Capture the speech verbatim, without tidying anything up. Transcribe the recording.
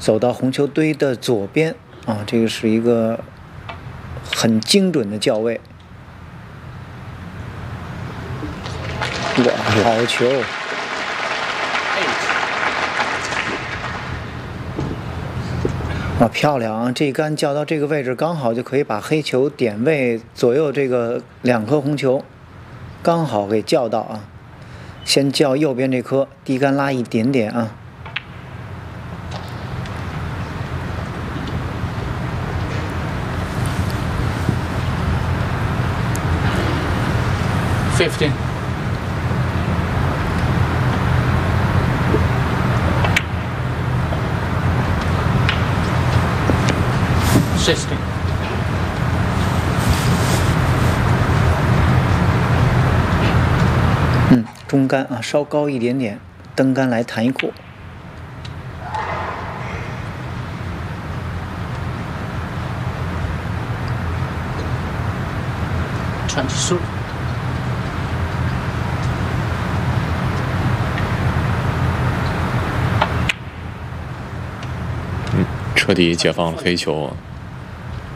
走到红球堆的左边啊，这个是一个很精准的校位。哇，好球！啊，漂亮啊！这杆校到这个位置，刚好就可以把黑球点位左右这个两颗红球，刚好给校到啊。先校右边这颗，低杆拉一点点啊。 Fifteen. Sixteen. 嗯，中杆啊，稍高一点点，登杆来弹一库。 Twenty-two. 彻底解放了黑球。